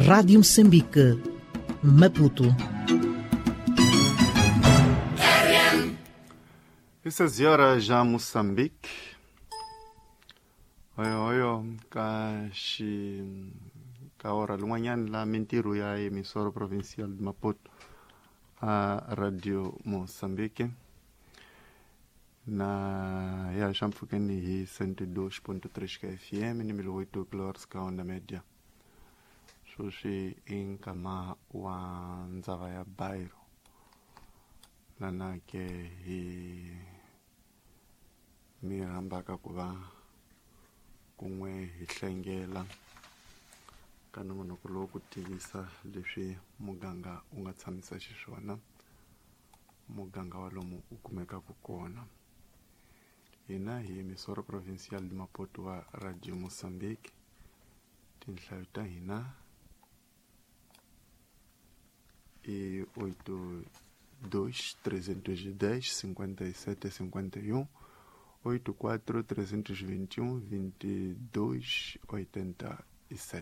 Rádio Moçambique, Maputo. Essas horas já Moçambique. Oyo ka hora lunganyan la mentiru ya emissora provincial de Maputo, a Rádio Moçambique. Na ya chamfukeni hi 102.3 FM ni 18 kHz ka onda media. Shoshi inkama wa nzava ya Bairo. Nanake hi mirambaka kuva kun'we hi hlengela ka nongonoko lowu ku tivisa leswi muganga u nga tshamisa xiswona, muganga wa lomu u kumekaka kona. Hina hi emisora provincial de Maputo wa Radio Moçambique. Tinhlayo ta hina e 82-310-57-51 84-321-22-87.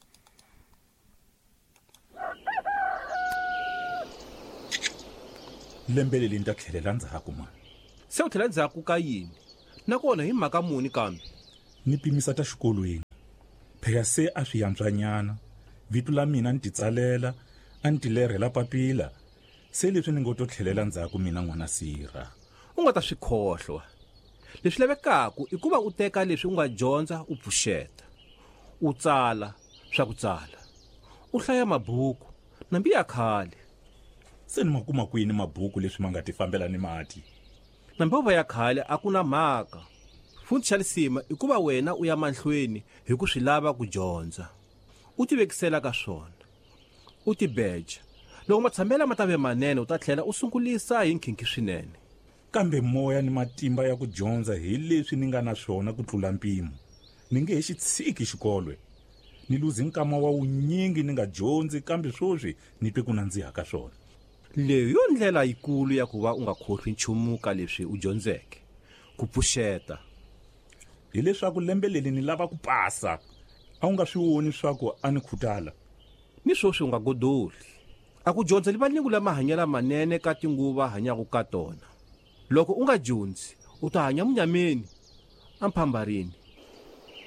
Lembe leri ta tlhelela ndzhaku mani. Se u tlhela ndzhaku ka yini? Nakona hi mhaka muni kambe? Ni pimisa ta xikolweni. Phela se a swi yantswanyana. Vito la mina ni titsalela, a ni tilerhela papila. Se leswi ni ngo to tlhelela ndzhaku mina n'wana Sira. U nga ta swi khohlwa. Leswi lavekaku i ku va u teka leswi u nga dyondza u pfuxeta. U tsala swa ku tsala. U hlaya mabhuku nambi ya khale. Se ni makuma kwini mabhuku leswi ma nga ti fambela ni mati. Nambova ya khale a ku na mhaka. Futhi xa lisima i ku va wena u ya mahlweni hi ku swi lava ku dyondza. U tivekisela ka swona. U tibeja. Loko matshamela ma ta ve manene u ta tlhela u sungulisa hi nkhinkhi swinene. Kambe moya ni matimba ya ku dyondza hi leswi ni nga na swona ku tlula mpimo. Ni nge he xi tshiki xikolwe. Ni luzi nkama wa unyingi ni nga dyondzi kambe swoswi ni twe ku nandziha ka swona. Leyo ndlela yikulu ya ku va u nga khohlwi nchumu ka leswi u dyondzeke. Ku pfuxeta. Hi leswaku lembe leri ni lava ku pasa. A u nga swi voni swa ku a ni khutala. Ni swoswi u nga godoli. A ku dyondza liva ningu lama hanyela manene ka tinguva hanyaku ka tona. Loko u nga dyondzi u ta hanya munyameni, amphambarini,